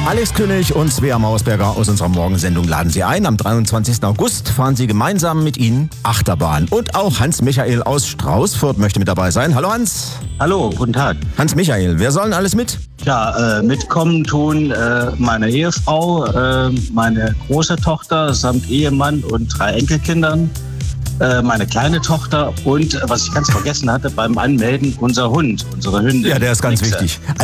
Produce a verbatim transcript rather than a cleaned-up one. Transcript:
Alex König und Svea Mausberger aus unserer Morgensendung laden Sie ein. Am dreiundzwanzigsten August fahren Sie gemeinsam mit ihnen Achterbahn. Und auch Hans-Michael aus Straußfurt möchte mit dabei sein. Hallo Hans. Hallo, guten Tag. Hans-Michael, wer soll denn alles mit? Ja, äh, mitkommen tun äh, meine Ehefrau, äh, meine große Tochter samt Ehemann und drei Enkelkindern, äh, meine kleine Tochter und, was ich ganz vergessen hatte beim Anmelden, unser Hund, unsere Hündin. Ja, der ist ganz Nixe. wichtig. Also